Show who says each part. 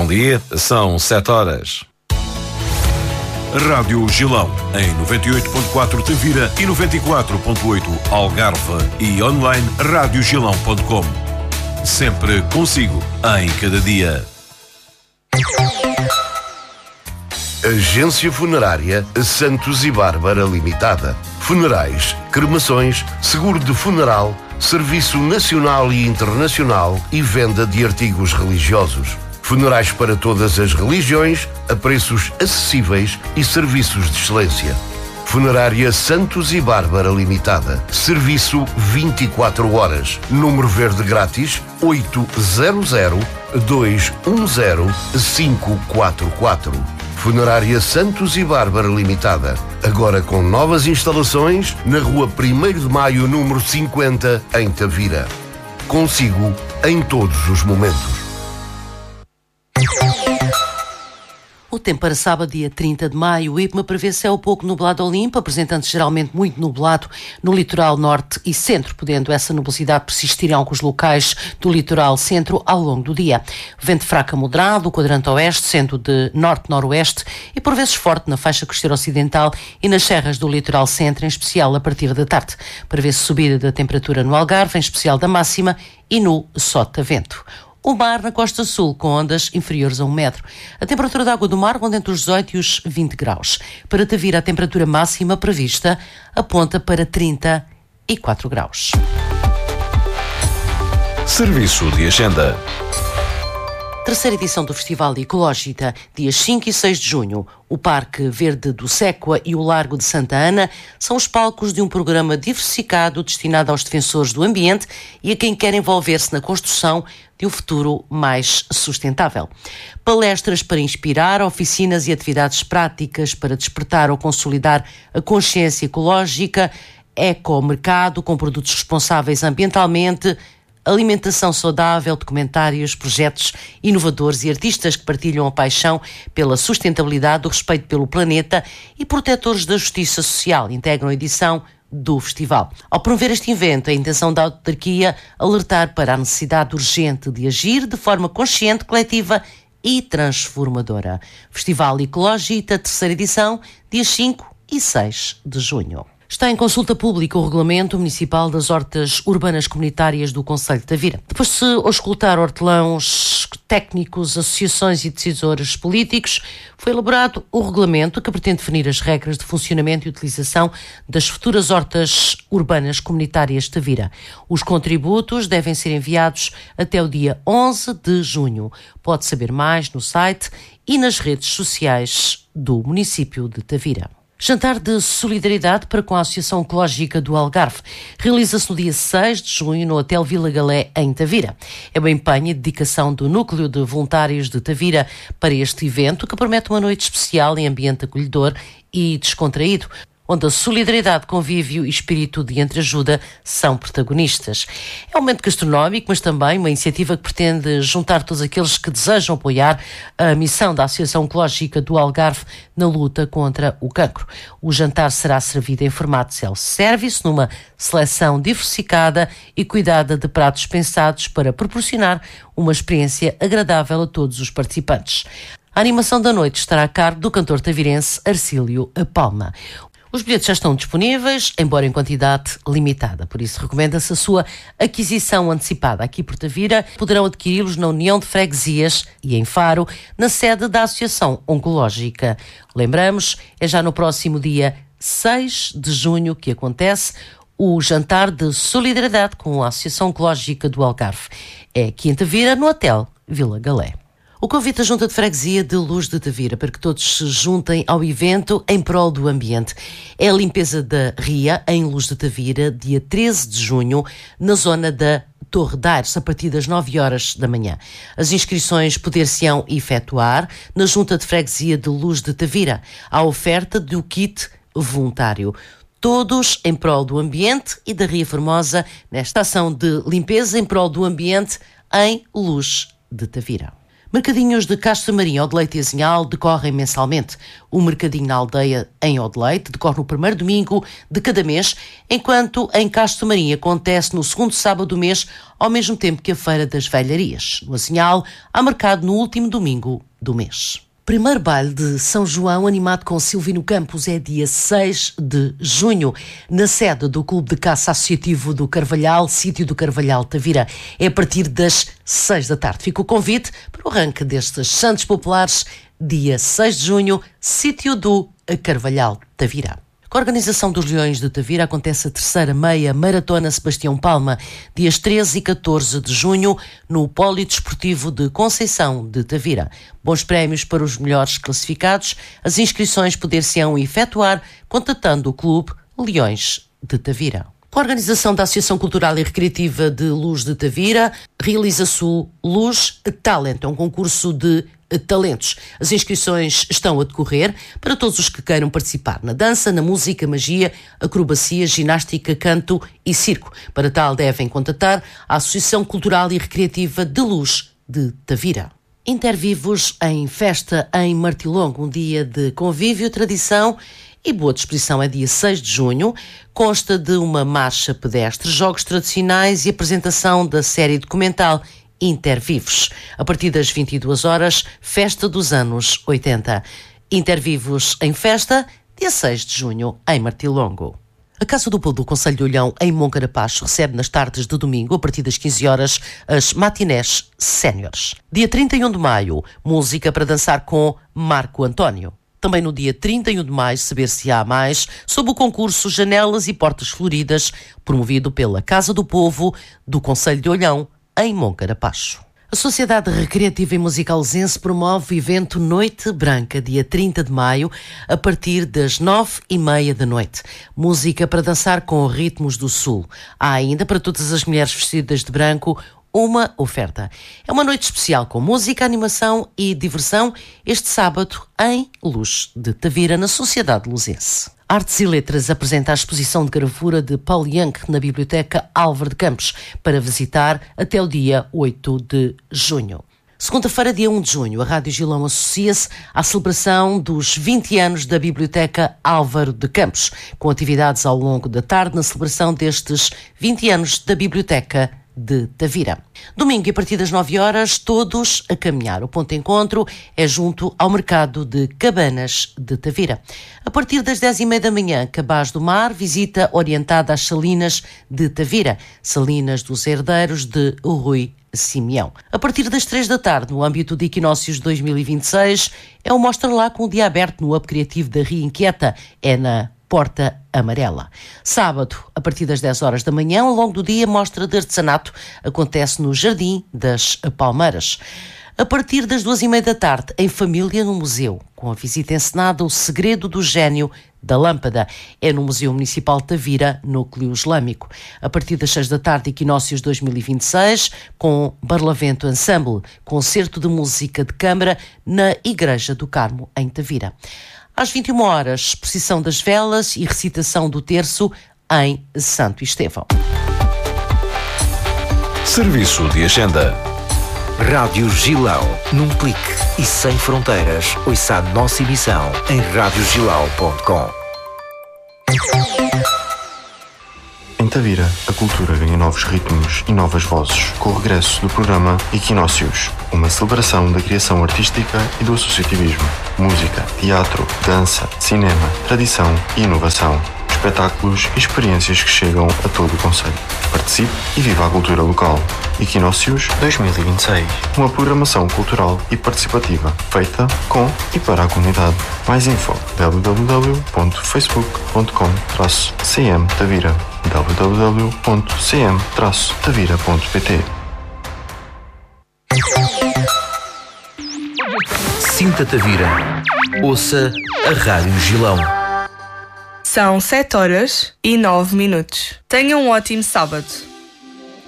Speaker 1: dia, são 7 horas.
Speaker 2: Rádio Gilão, em 98.4 Tavira e 94.8 Algarve e online radiogilão.com. Sempre consigo, em cada dia.
Speaker 3: Agência Funerária Santos e Bárbara Limitada. Funerais, cremações, seguro de funeral, serviço nacional e internacional e venda de artigos religiosos. Funerais para todas as religiões, a preços acessíveis e serviços de excelência. Funerária Santos e Bárbara Limitada. Serviço 24 horas. Número verde grátis 800-210-544. Funerária Santos e Bárbara Limitada. Agora com novas instalações na Rua 1º de Maio, número 50, em Tavira. Consigo em todos os momentos.
Speaker 4: O tempo para sábado, dia 30 de maio, o IPMA prevê céu pouco nublado ao limpo, apresentando-se geralmente muito nublado no litoral norte e centro, podendo essa nubosidade persistir em alguns locais do litoral centro ao longo do dia. Vento fraco a moderado, o quadrante oeste, sendo de norte-noroeste e por vezes forte na faixa costeira ocidental e nas serras do litoral centro, em especial a partir da tarde. Prevê-se subida da temperatura no Algarve, em especial da máxima, e no sotavento. O mar na costa sul, com ondas inferiores a 1 metro. A temperatura da água do mar ronda entre os 18 e os 20 graus. Para Tavira, a temperatura máxima prevista aponta para 34 graus.
Speaker 2: Serviço de agenda.
Speaker 4: Terceira edição do Festival Ecológica, dias 5 e 6 de junho. O Parque Verde do Séqua e o Largo de Santa Ana são os palcos de um programa diversificado destinado aos defensores do ambiente e a quem quer envolver-se na construção de um futuro mais sustentável. Palestras para inspirar, oficinas e atividades práticas para despertar ou consolidar a consciência ecológica, ecomercado com produtos responsáveis ambientalmente, alimentação saudável, documentários, projetos inovadores e artistas que partilham a paixão pela sustentabilidade, o respeito pelo planeta e protetores da justiça social, integram a edição do festival. Ao promover este evento, a intenção da autarquia alertar para a necessidade urgente de agir de forma consciente, coletiva e transformadora. Festival Ecológica, terceira edição, dias 5 e 6 de junho. Está em consulta pública o Regulamento Municipal das Hortas Urbanas Comunitárias do Concelho de Tavira. Depois de se auscultar hortelãos, técnicos, associações e decisores políticos, foi elaborado o regulamento que pretende definir as regras de funcionamento e utilização das futuras hortas urbanas comunitárias de Tavira. Os contributos devem ser enviados até o dia 11 de junho. Pode saber mais no site e nas redes sociais do município de Tavira. Jantar de solidariedade para com a Associação Ecológica do Algarve realiza-se no dia 6 de junho no Hotel Vila Galé, em Tavira. É o empenho e dedicação do Núcleo de Voluntários de Tavira para este evento, que promete uma noite especial em ambiente acolhedor e descontraído, onde a solidariedade, convívio e espírito de entreajuda são protagonistas. É um momento gastronómico, mas também uma iniciativa que pretende juntar todos aqueles que desejam apoiar a missão da Associação Ecológica do Algarve na luta contra o cancro. O jantar será servido em formato self-service, numa seleção diversificada e cuidada de pratos pensados para proporcionar uma experiência agradável a todos os participantes. A animação da noite estará a cargo do cantor tavirense Arcílio Palma. Os bilhetes já estão disponíveis, embora em quantidade limitada, por isso recomenda-se a sua aquisição antecipada. Aqui por Tavira poderão adquiri-los na União de Freguesias e em Faro, na sede da Associação Oncológica. Lembramos, é já no próximo dia 6 de junho que acontece o jantar de solidariedade com a Associação Oncológica do Algarve. É aqui em Tavira, no Hotel Vila Galé. O convite à Junta de Freguesia de Luz de Tavira para que todos se juntem ao evento em prol do ambiente. É a limpeza da Ria, em Luz de Tavira, dia 13 de junho, na zona da Torre de Aires, a partir das 9 horas da manhã. As inscrições poder-se-ão efetuar na Junta de Freguesia de Luz de Tavira, à oferta do kit voluntário. Todos em prol do ambiente e da Ria Formosa, nesta ação de limpeza em prol do ambiente em Luz de Tavira. Mercadinhos de Castro Marinho, Odeleite e Azinhal decorrem mensalmente. O Mercadinho na Aldeia, em Odeleite, decorre no primeiro domingo de cada mês, enquanto em Castro Marinho acontece no segundo sábado do mês, ao mesmo tempo que a Feira das Velharias. No Azinhal, há mercado no último domingo do mês. Primeiro baile de São João, animado com Silvino Campos, é dia 6 de junho, na sede do Clube de Caça Associativo do Carvalhal, sítio do Carvalhal Tavira. É a partir das 6 da tarde. Fica o convite para o arranque destes Santos Populares, dia 6 de junho, sítio do Carvalhal Tavira. Com a organização dos Leões de Tavira acontece a terceira meia Maratona Sebastião Palma, dias 13 e 14 de junho, no Polidesportivo de Conceição de Tavira. Bons prémios para os melhores classificados. As inscrições poder-se-ão efetuar contatando o Clube Leões de Tavira. Com a organização da Associação Cultural e Recreativa de Luz de Tavira, realiza-se o Luz Talent, um concurso de talentos. As inscrições estão a decorrer para todos os que queiram participar na dança, na música, magia, acrobacia, ginástica, canto e circo. Para tal devem contatar a Associação Cultural e Recreativa de Luz de Tavira. Intervivos em festa em Martilongo, um dia de convívio, tradição e boa disposição. É dia 6 de junho, consta de uma marcha pedestre, jogos tradicionais e apresentação da série documental Intervivos. A partir das 22 horas, festa dos anos 80. Intervivos em festa, dia 6 de junho, em Martilongo. A Casa do Povo do Concelho de Olhão, em Moncarapaz, recebe nas tardes de domingo, a partir das 15 horas, as matinés séniores. Dia 31 de maio, música para dançar com Marco António. Também no dia 31 de maio, saber-se-á mais sobre o concurso Janelas e Portas Floridas, promovido pela Casa do Povo do Concelho de Olhão, em Moncarapaz. A Sociedade Recreativa e Musical Luzense promove o evento Noite Branca, dia 30 de maio, a partir das 9h30 da noite. Música para dançar com ritmos do Sul. Há ainda, para todas as mulheres vestidas de branco, uma oferta. É uma noite especial com música, animação e diversão este sábado em Luz de Tavira, na Sociedade Luzense. Artes e Letras apresenta a exposição de gravura de Paul Young na Biblioteca Álvaro de Campos para visitar até o dia 8 de junho. Segunda-feira, dia 1 de junho, a Rádio Gilão associa-se à celebração dos 20 anos da Biblioteca Álvaro de Campos, com atividades ao longo da tarde na celebração destes 20 anos da Biblioteca de Tavira. Domingo, e a partir das 9 horas, todos a caminhar. O ponto de encontro é junto ao Mercado de Cabanas de Tavira. A partir das 10h30 da manhã, Cabaz do Mar, visita orientada às Salinas de Tavira, Salinas dos Herdeiros de Rui Simeão. A partir das 3 da tarde, no âmbito de Equinócios 2026, é o Mostra Lá com o dia aberto no Hub Criativo da Ria Inquieta. É na Porta Amarela. Sábado, a partir das 10 horas da manhã, ao longo do dia, mostra de artesanato acontece no Jardim das Palmeiras. A partir das 2h30 da tarde, em família no museu, com a visita encenada O Segredo do Gênio da Lâmpada. É no Museu Municipal de Tavira, Núcleo Islâmico. A partir das 6 da tarde, Equinócios 2026, com Barlavento Ensemble, concerto de música de câmara na Igreja do Carmo, em Tavira. Às 21 horas, procissão das velas e recitação do terço em Santo Estevão.
Speaker 2: Serviço de agenda.
Speaker 5: Rádio Gilão, num clique e sem fronteiras. Ouça a nossa emissão em radiogilão.com.
Speaker 6: Em Tavira, a cultura ganha novos ritmos e novas vozes com o regresso do programa Equinócios, uma celebração da criação artística e do associativismo. Música, teatro, dança, cinema, tradição e inovação. Espetáculos e experiências que chegam a todo o concelho. Participe e viva a cultura local. Equinócios 2026. Uma programação cultural e participativa feita com e para a comunidade. Mais info www.facebook.com/cmtavira www.cm-tavira.pt.
Speaker 5: Sinta Tavira. Ouça a Rádio Gilão.
Speaker 7: São 7h09. Tenham um ótimo sábado.